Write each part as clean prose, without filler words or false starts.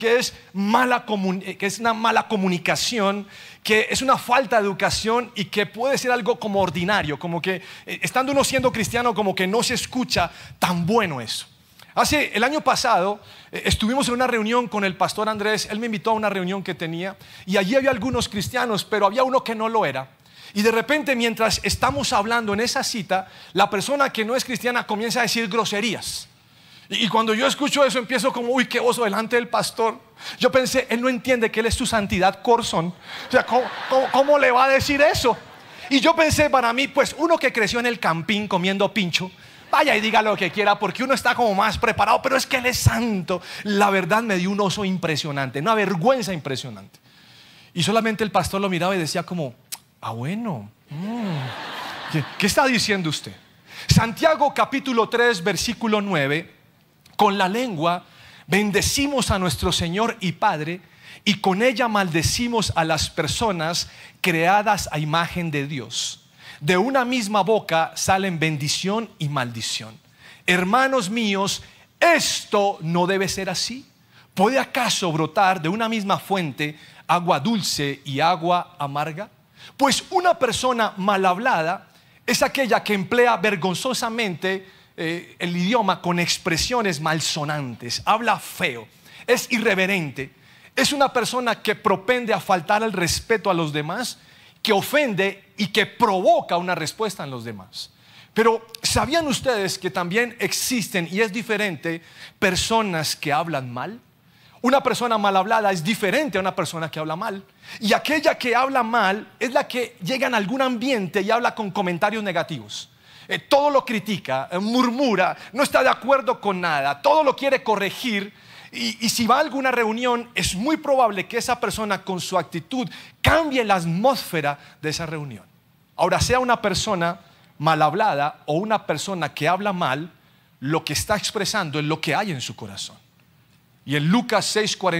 que es una mala comunicación, que es una falta de educación y que puede ser algo como ordinario, como que estando uno siendo cristiano como que no se escucha tan bueno eso. El año pasado estuvimos en una reunión con el pastor Andrés. Él me invitó a una reunión que tenía y allí había algunos cristianos, pero había uno que no lo era. Y de repente, mientras estamos hablando en esa cita, la persona que no es cristiana comienza a decir groserías. Y cuando yo escucho eso, empiezo como, uy, qué oso delante del pastor. Yo pensé, él no entiende que él es su santidad Corzón. O sea, ¿cómo le va a decir eso? Y yo pensé para mí, pues uno que creció en el campín comiendo pincho, vaya y diga lo que quiera, porque uno está como más preparado, pero es que él es santo. La verdad me dio un oso impresionante, una vergüenza impresionante. Y solamente el pastor lo miraba y decía como, bueno, ¿qué está diciendo usted? Santiago capítulo 3 versículo 9: con la lengua bendecimos a nuestro Señor y Padre, y con ella maldecimos a las personas creadas a imagen de Dios. De una misma boca salen bendición y maldición. Hermanos míos, esto no debe ser así. ¿Puede acaso brotar de una misma fuente agua dulce y agua amarga? Pues una persona mal hablada es aquella que emplea vergonzosamente el idioma con expresiones malsonantes, habla feo, es irreverente, es una persona que propende a faltar el respeto a los demás, que ofende y que provoca una respuesta en los demás. Pero ¿sabían ustedes que también existen, y es diferente, personas que hablan mal? Una persona mal hablada es diferente a una persona que habla mal. Y aquella que habla mal es la que llega en algún ambiente y habla con comentarios negativos. Todo lo critica, murmura, no está de acuerdo con nada, todo lo quiere corregir. Y si va a alguna reunión, es muy probable que esa persona con su actitud cambie la atmósfera de esa reunión. Ahora, sea una persona mal hablada o una persona que habla mal, lo que está expresando es lo que hay en su corazón. Y en Lucas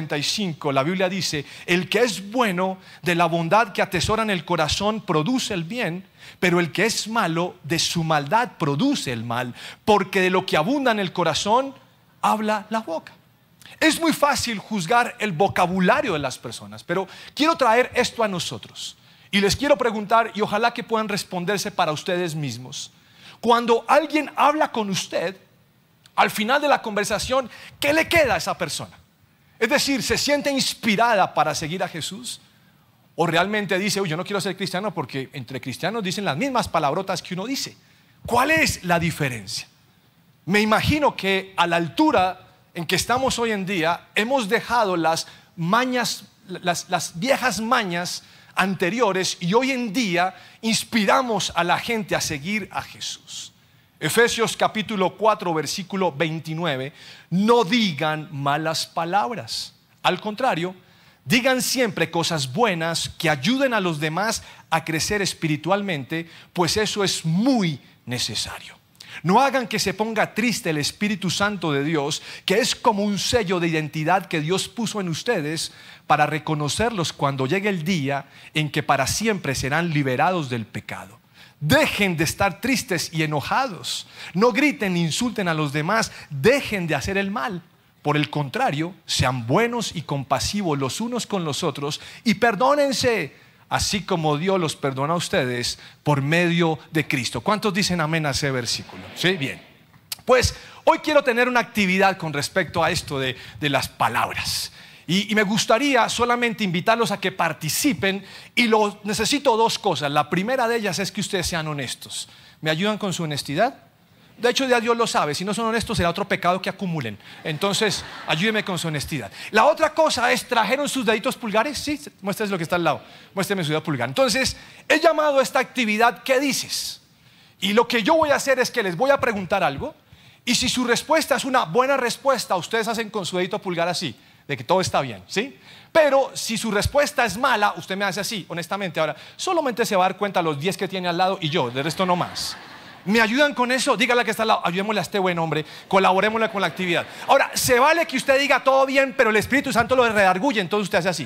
6:45 la Biblia dice: el que es bueno de la bondad que atesora en el corazón produce el bien, pero el que es malo de su maldad produce el mal, porque de lo que abunda en el corazón habla la boca. Es muy fácil juzgar el vocabulario de las personas, pero quiero traer esto a nosotros y les quiero preguntar, y ojalá que puedan responderse para ustedes mismos. Cuando alguien habla con usted, al final de la conversación, ¿qué le queda a esa persona? Es decir, ¿se siente inspirada para seguir a Jesús? ¿O realmente dice, uy, yo no quiero ser cristiano porque entre cristianos dicen las mismas palabrotas que uno dice? ¿Cuál es la diferencia? Me imagino que a la altura en que estamos hoy en día, hemos dejado las mañas, las viejas mañas anteriores, y hoy en día inspiramos a la gente a seguir a Jesús. Efesios capítulo 4 versículo 29: no digan malas palabras, al contrario, digan siempre cosas buenas que ayuden a los demás a crecer espiritualmente, pues eso es muy necesario. No hagan que se ponga triste el Espíritu Santo de Dios, que es como un sello de identidad que Dios puso en ustedes para reconocerlos cuando llegue el día en que para siempre serán liberados del pecado. Dejen de estar tristes y enojados. No griten ni insulten a los demás. Dejen de hacer el mal. Por el contrario, sean buenos y compasivos los unos con los otros y perdónense, así como Dios los perdona a ustedes por medio de Cristo. ¿Cuántos dicen amén a ese versículo? Sí, bien. Pues hoy quiero tener una actividad con respecto a esto de las palabras. Y me gustaría solamente invitarlos a que participen, y necesito dos cosas. La primera de ellas es que ustedes sean honestos. ¿Me ayudan con su honestidad? De hecho, ya Dios lo sabe. Si no son honestos, será otro pecado que acumulen. Entonces, ayúdenme con su honestidad. La otra cosa es, ¿trajeron sus deditos pulgares? Sí, muéstrame lo que está al lado. Muéstrame su dedo pulgar. Entonces, he llamado a esta actividad ¿qué dices? Y lo que yo voy a hacer es que les voy a preguntar algo, y si su respuesta es una buena respuesta, ustedes hacen con su dedito pulgar así, de que todo está bien, ¿sí? Pero si su respuesta es mala, usted me hace así, honestamente. Ahora, solamente se va a dar cuenta los 10 que tiene al lado y yo, de resto no más. ¿Me ayudan con eso? Dígale que está al lado, ayudémosle a este buen hombre, colaborémosle con la actividad. Ahora, se vale que usted diga todo bien, pero el Espíritu Santo lo redarguye, entonces usted hace así,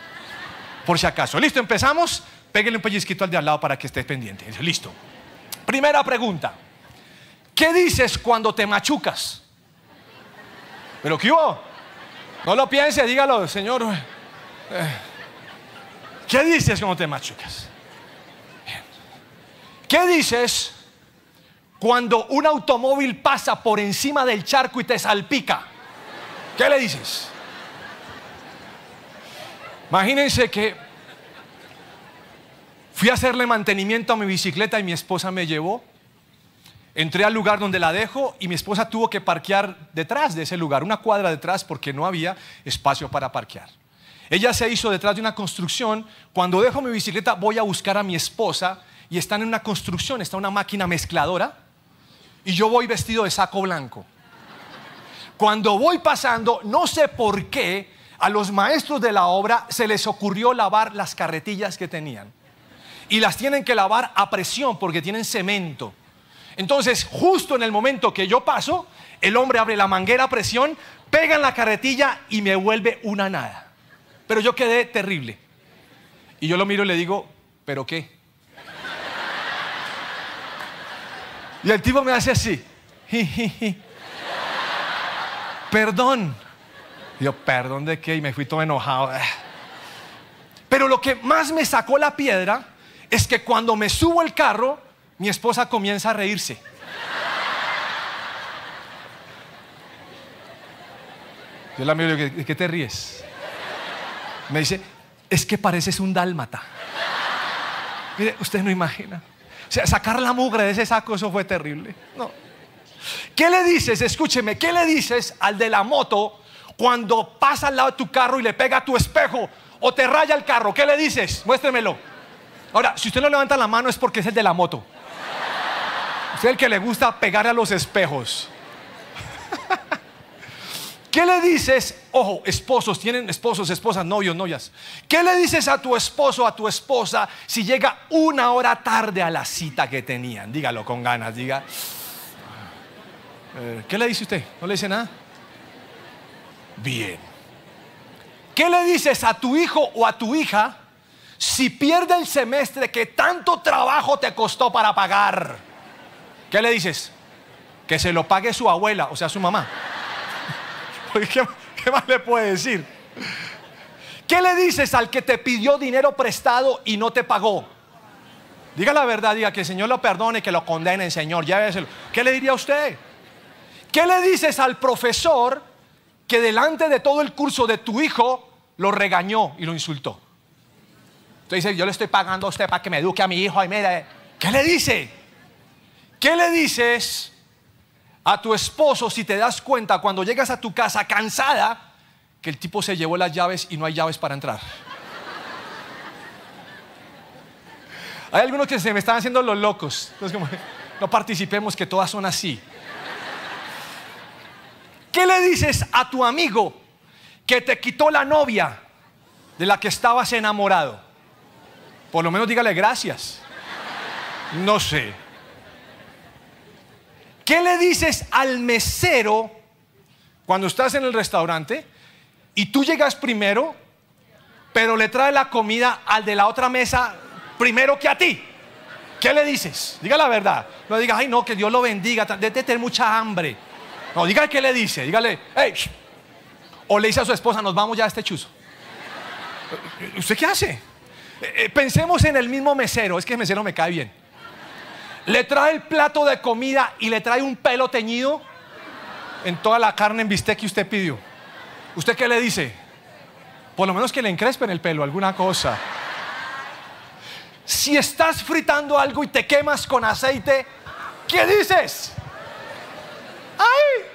por si acaso. ¿Listo? ¿Empezamos? Péguele un pellizquito al de al lado para que esté pendiente. Listo. Primera pregunta: ¿qué dices cuando te machucas? ¿Pero qué hubo? No lo piense, dígalo, Señor. ¿Qué dices cuando te machucas? ¿Qué dices cuando un automóvil pasa por encima del charco y te salpica? ¿Qué le dices? Imagínense que fui a hacerle mantenimiento a mi bicicleta y mi esposa me llevó. Entré al lugar donde la dejo y mi esposa tuvo que parquear detrás de ese lugar, una cuadra detrás, porque no había espacio para parquear. Ella se hizo detrás de una construcción. Cuando dejo mi bicicleta voy a buscar a mi esposa y están en una construcción, está una máquina mezcladora y yo voy vestido de saco blanco. Cuando voy pasando, no sé por qué a los maestros de la obra se les ocurrió lavar las carretillas que tenían y las tienen que lavar a presión porque tienen cemento. Entonces, justo en el momento que yo paso, el hombre abre la manguera a presión, pega en la carretilla y me vuelve una nada. Pero yo quedé terrible. Y yo lo miro y le digo, ¿pero qué? Y el tipo me hace así. Perdón. Y yo, ¿perdón de qué? Y me fui todo enojado. Pero lo que más me sacó la piedra es que cuando me subo al carro, mi esposa comienza a reírse. Yo la miro y digo, ¿de qué te ríes? Me dice, es que pareces un dálmata. Mire, usted no imagina. O sea, sacar la mugre de ese saco, eso fue terrible. No. ¿Qué le dices? Escúcheme, ¿qué le dices al de la moto cuando pasa al lado de tu carro y le pega a tu espejo o te raya el carro? ¿Qué le dices? Muéstremelo. Ahora, si usted no levanta la mano es porque es el de la moto. Usted es el que le gusta pegar a los espejos. ¿Qué le dices? Ojo, esposos, tienen esposos, esposas, novios, novias. ¿Qué le dices a tu esposo, a tu esposa, si llega una hora tarde a la cita que tenían? Dígalo con ganas, diga. ¿Qué le dice usted? ¿No le dice nada? Bien. ¿Qué le dices a tu hijo o a tu hija si pierde el semestre que tanto trabajo te costó para pagar? ¿Qué le dices? Que se lo pague su abuela, o sea, su mamá. ¿Qué más le puede decir? ¿Qué le dices al que te pidió dinero prestado y no te pagó? Diga la verdad, diga que el Señor lo perdone, que lo condene, Señor, lléveselo. ¿Qué le diría a usted? ¿Qué le dices al profesor que delante de todo el curso de tu hijo lo regañó y lo insultó? Usted dice, yo le estoy pagando a usted para que me eduque a mi hijo. Y mire, ¿qué le dice? ¿Qué le dices a tu esposo si te das cuenta cuando llegas a tu casa cansada que el tipo se llevó las llaves y no hay llaves para entrar? Hay algunos que se me están haciendo los locos. Entonces, como, no participemos, que todas son así. ¿Qué le dices a tu amigo que te quitó la novia de la que estabas enamorado? Por lo menos dígale gracias. No sé. ¿Qué le dices al mesero cuando estás en el restaurante y tú llegas primero, pero le trae la comida al de la otra mesa primero que a ti? ¿Qué le dices? Diga la verdad. No diga, ay no, que Dios lo bendiga, debe tener mucha hambre. No, diga qué le dice. Dígale, hey. O le dice a su esposa, nos vamos ya a este chuzo. ¿Usted qué hace? Pensemos en el mismo mesero. Es que el mesero me cae bien. Le trae el plato de comida y le trae un pelo teñido en toda la carne en bistec que usted pidió. ¿Usted qué le dice? Por lo menos que le encrespen el pelo, alguna cosa. Si estás fritando algo y te quemas con aceite, ¿qué dices? ¡Ay!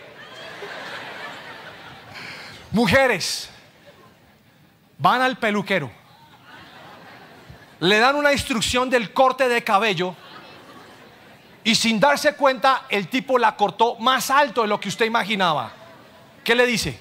Mujeres van al peluquero, le dan una instrucción del corte de cabello y sin darse cuenta el tipo la cortó más alto de lo que usted imaginaba. ¿Qué le dice?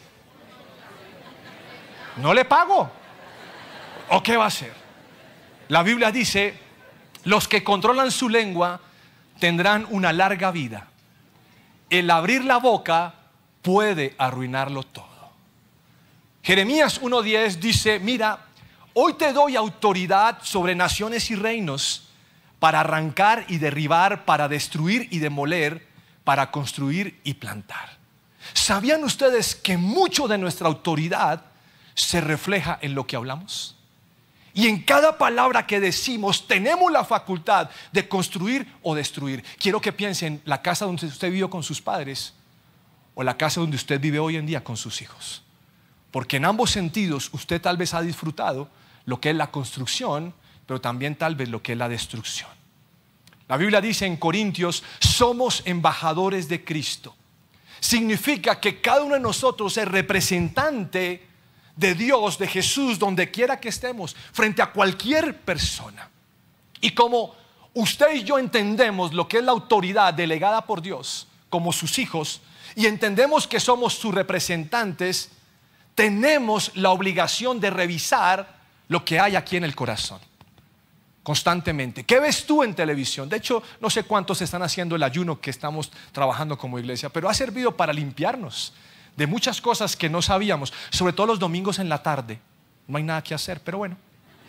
¿No le pago? ¿O qué va a hacer? La Biblia dice, los que controlan su lengua tendrán una larga vida. El abrir la boca puede arruinarlo todo. Jeremías 1:10 dice, mira, hoy te doy autoridad sobre naciones y reinos para arrancar y derribar, para destruir y demoler, para construir y plantar. ¿Sabían ustedes que mucho de nuestra autoridad se refleja en lo que hablamos? Y en cada palabra que decimos tenemos la facultad de construir o destruir. Quiero que piensen la casa donde usted vivió con sus padres o la casa donde usted vive hoy en día con sus hijos. Porque en ambos sentidos usted tal vez ha disfrutado lo que es la construcción, pero también tal vez lo que es la destrucción. La Biblia dice en Corintios, somos embajadores de Cristo. Significa que cada uno de nosotros es representante de Dios, de Jesús, donde quiera que estemos, frente a cualquier persona. Y como usted y yo entendemos lo que es la autoridad delegada por Dios como sus hijos, y entendemos que somos sus representantes, tenemos la obligación de revisar lo que hay aquí en el corazón constantemente. ¿Qué ves tú en televisión? De hecho, no sé cuántos están haciendo el ayuno que estamos trabajando como iglesia, pero ha servido para limpiarnos de muchas cosas que no sabíamos, sobre todo los domingos en la tarde. No hay nada que hacer, pero bueno.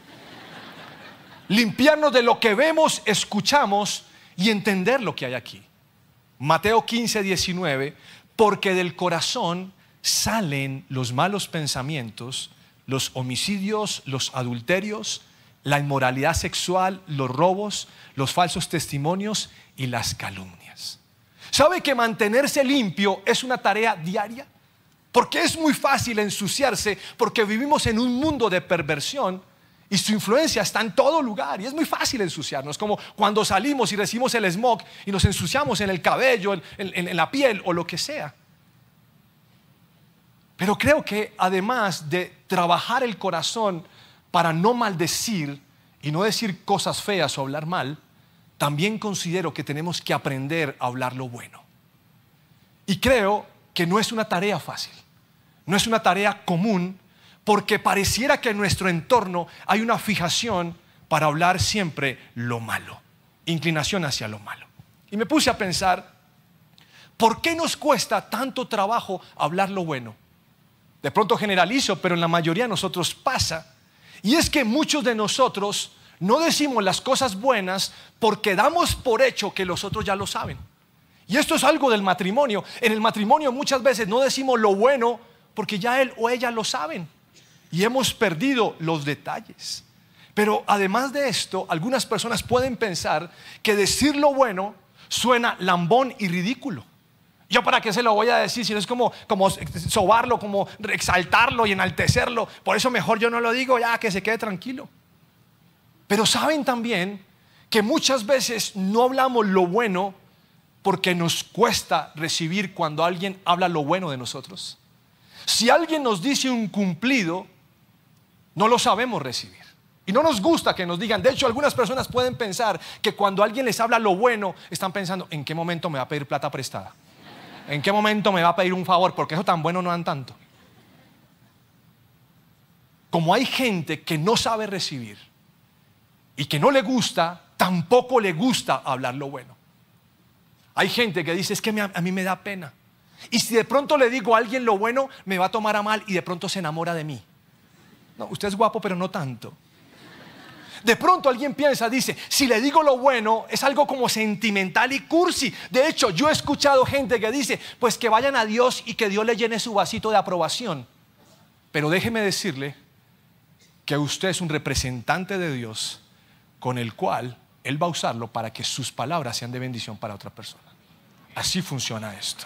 Limpiarnos de lo que vemos, escuchamos y entender lo que hay aquí. Mateo 15, 19, porque del corazón salen los malos pensamientos, los homicidios, los adulterios, la inmoralidad sexual, los robos, los falsos testimonios y las calumnias. ¿Sabe que mantenerse limpio es una tarea diaria? Porque es muy fácil ensuciarse, porque vivimos en un mundo de perversión y su influencia está en todo lugar y es muy fácil ensuciarnos, como cuando salimos y recibimos el smog y nos ensuciamos en el cabello, en la piel o lo que sea. Pero creo que además de trabajar el corazón para no maldecir y no decir cosas feas o hablar mal, también considero que tenemos que aprender a hablar lo bueno. Y creo que no es una tarea fácil, no es una tarea común, porque pareciera que en nuestro entorno hay una fijación para hablar siempre lo malo, inclinación hacia lo malo. Y me puse a pensar, ¿por qué nos cuesta tanto trabajo hablar lo bueno? De pronto generalizo, pero en la mayoría de nosotros pasa. Y es que muchos de nosotros no decimos las cosas buenas porque damos por hecho que los otros ya lo saben. Y esto es algo del matrimonio. En el matrimonio muchas veces no decimos lo bueno porque ya él o ella lo saben. Y hemos perdido los detalles. Pero además de esto, algunas personas pueden pensar que decir lo bueno suena lambón y ridículo. Yo para qué se lo voy a decir si no es como sobarlo, como exaltarlo y enaltecerlo. Por eso mejor yo no lo digo, ya que se quede tranquilo. Pero saben también que muchas veces no hablamos lo bueno porque nos cuesta recibir cuando alguien habla lo bueno de nosotros. Si alguien nos dice un cumplido, no lo sabemos recibir. Y no nos gusta que nos digan. De hecho, algunas personas pueden pensar que cuando alguien les habla lo bueno, están pensando, ¿en qué momento me va a pedir plata prestada? ¿En qué momento me va a pedir un favor? Porque eso tan bueno no dan tanto. Como hay gente que no sabe recibir y que no le gusta, tampoco le gusta hablar lo bueno. Hay gente que dice, es que a mí me da pena. Y si de pronto le digo a alguien lo bueno, me va a tomar a mal y de pronto se enamora de mí. No, usted es guapo, pero no tanto. De pronto alguien piensa, dice, si le digo lo bueno es algo como sentimental y cursi. De hecho, yo he escuchado gente que dice, pues que vayan a Dios y que Dios le llene su vasito de aprobación. Pero déjeme decirle que usted es un representante de Dios con el cual Él va a usarlo para que sus palabras sean de bendición para otra persona. Así funciona esto.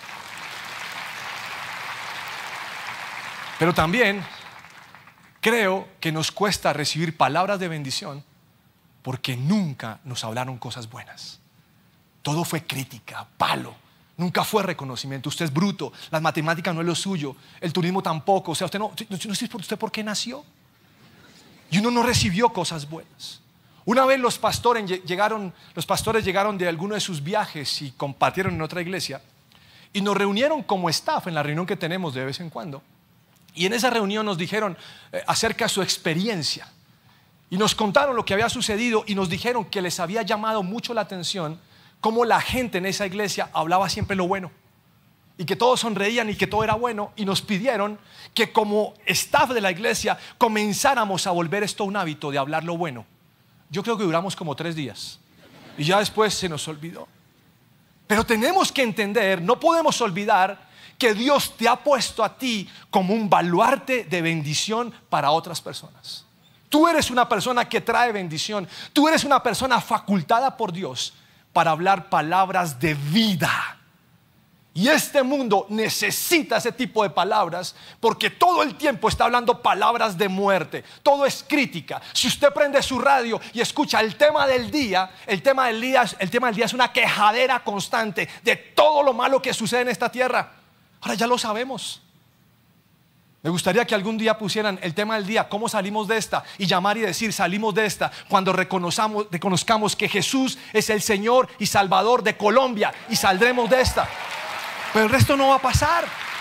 Pero también creo que nos cuesta recibir palabras de bendición porque nunca nos hablaron cosas buenas. Todo fue crítica, palo. Nunca fue reconocimiento. Usted es bruto, las matemáticas no es lo suyo, el turismo tampoco. O sea, usted no sé usted por qué nació. Y uno no recibió cosas buenas. Una vez los pastores llegaron de alguno de sus viajes y compartieron en otra iglesia y nos reunieron como staff en la reunión que tenemos de vez en cuando. Y en esa reunión nos dijeron acerca de su experiencia y nos contaron lo que había sucedido y nos dijeron que les había llamado mucho la atención cómo la gente en esa iglesia hablaba siempre lo bueno y que todos sonreían y que todo era bueno, y nos pidieron que como staff de la iglesia comenzáramos a volver esto un hábito de hablar lo bueno. Yo creo que duramos como 3 días y ya después se nos olvidó. Pero tenemos que entender, no podemos olvidar que Dios te ha puesto a ti como un baluarte de bendición para otras personas. Tú eres una persona que trae bendición. Tú eres una persona facultada por Dios para hablar palabras de vida. Y este mundo necesita ese tipo de palabras, porque todo el tiempo está hablando palabras de muerte. Todo es crítica. Si usted prende su radio y escucha el tema del día, el tema del día es una quejadera constante de todo lo malo que sucede en esta tierra. Ahora ya lo sabemos. Me gustaría que algún día pusieran el tema del día, cómo salimos de esta, y llamar y decir salimos de esta cuando reconozcamos que Jesús es el Señor y Salvador de Colombia, y saldremos de esta. Pero el resto no va a pasar.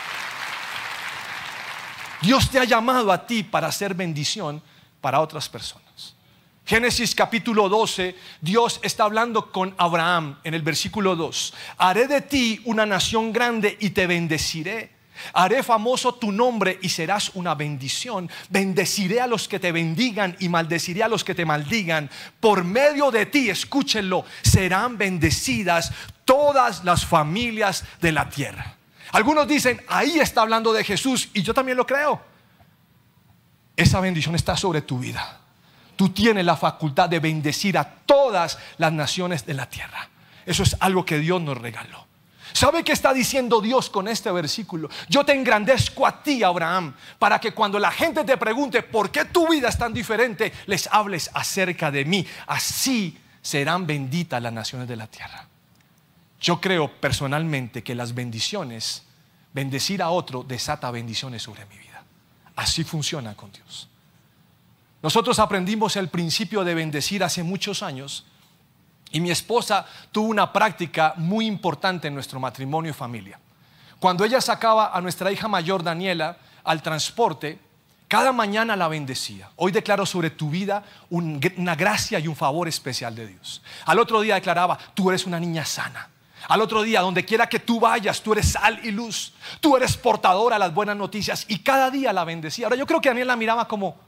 Dios te ha llamado a ti para hacer bendición para otras personas. Génesis capítulo 12, Dios está hablando con Abraham en el versículo 2. Haré de ti una nación grande y te bendeciré. Haré famoso tu nombre y serás una bendición. Bendeciré a los que te bendigan y maldeciré a los que te maldigan. Por medio de ti, escúchenlo, serán bendecidas todas las familias de la tierra. Algunos dicen, ahí está hablando de Jesús, y yo también lo creo. Esa bendición está sobre tu vida. Tú tienes la facultad de bendecir a todas las naciones de la tierra. Eso es algo que Dios nos regaló. ¿Sabe qué está diciendo Dios con este versículo? Yo te engrandezco a ti, Abraham, para que cuando la gente te pregunte por qué tu vida es tan diferente, les hables acerca de mí. Así serán benditas las naciones de la tierra. Yo creo personalmente que las bendiciones, bendecir a otro, desata bendiciones sobre mi vida. Así funciona con Dios. Nosotros aprendimos el principio de bendecir hace muchos años, y mi esposa tuvo una práctica muy importante en nuestro matrimonio y familia. Cuando ella sacaba a nuestra hija mayor Daniela al transporte, cada mañana la bendecía. Hoy declaro sobre tu vida una gracia y un favor especial de Dios. Al otro día declaraba, tú eres una niña sana. Al otro día, donde quiera que tú vayas, tú eres sal y luz. Tú eres portadora de las buenas noticias. Y cada día la bendecía. Ahora yo creo que Daniela la miraba como,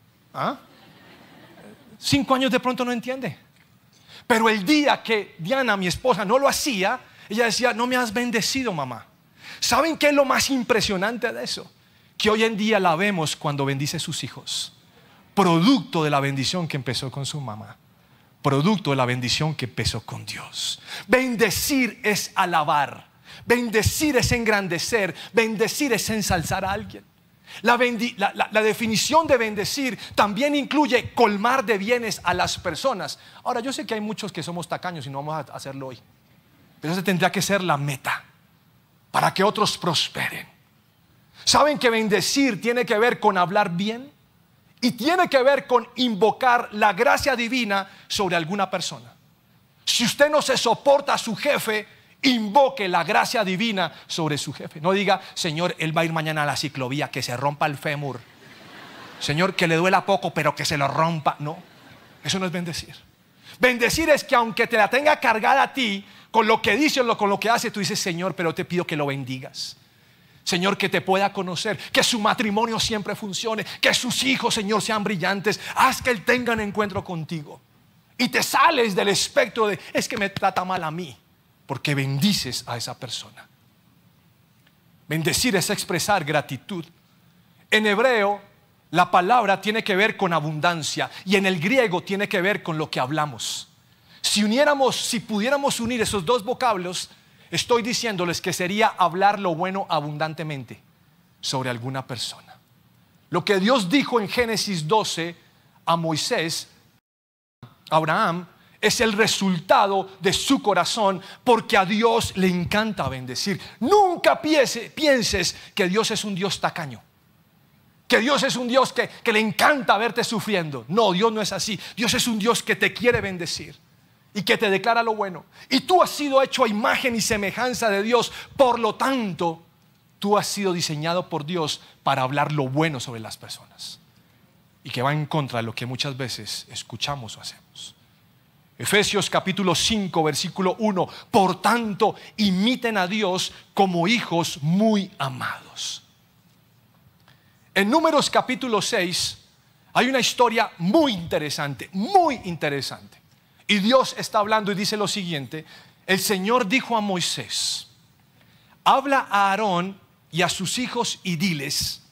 5 años de pronto no entiende. Pero el día que Diana, mi esposa, no lo hacía, ella decía, no me has bendecido, mamá. ¿Saben qué es lo más impresionante de eso? Que hoy en día la vemos cuando bendice a sus hijos. Producto de la bendición que empezó con su mamá. Producto de la bendición que empezó con Dios. Bendecir es alabar. Bendecir es engrandecer. Bendecir es ensalzar a alguien. La definición de bendecir también incluye colmar de bienes a las personas. Ahora yo sé que hay muchos que somos tacaños y no vamos a hacerlo hoy, pero esa tendría que ser la meta para que otros prosperen. ¿Saben que bendecir tiene que ver con hablar bien? Y tiene que ver con invocar la gracia divina sobre alguna persona. Si usted no se soporta a su jefe, invoque la gracia divina sobre su jefe. No diga, Señor, él va a ir mañana a la ciclovía, que se rompa el fémur. Señor, que le duela poco, pero que se lo rompa. No, eso no es bendecir. Bendecir es que aunque te la tenga cargada a ti, con lo que dice o con lo que hace, tú dices, Señor, pero te pido que lo bendigas. Señor, que te pueda conocer, que su matrimonio siempre funcione, que sus hijos, Señor, sean brillantes. Haz que él tenga un encuentro contigo. Y te sales del espectro de, es que me trata mal a mí, porque bendices a esa persona. Bendecir es expresar gratitud. En hebreo, la palabra tiene que ver con abundancia, y en el griego tiene que ver con lo que hablamos. Si pudiéramos unir esos dos vocablos, estoy diciéndoles que sería hablar lo bueno abundantemente sobre alguna persona. Lo que Dios dijo en Génesis 12 a Moisés, Abraham, es el resultado de su corazón, porque a Dios le encanta bendecir. Nunca pienses que Dios es un Dios tacaño, que Dios es un Dios que le encanta verte sufriendo. No, Dios no es así. Dios es un Dios que te quiere bendecir y que te declara lo bueno. Y tú has sido hecho a imagen y semejanza de Dios. Por lo tanto, tú has sido diseñado por Dios para hablar lo bueno sobre las personas, y que va en contra de lo que muchas veces escuchamos o hacemos. Efesios capítulo 5 versículo 1. Por tanto, imiten a Dios como hijos muy amados. En Números capítulo 6 hay una historia muy interesante, muy interesante. Y Dios está hablando y dice lo siguiente: el Señor dijo a Moisés, habla a Aarón y a sus hijos y diles,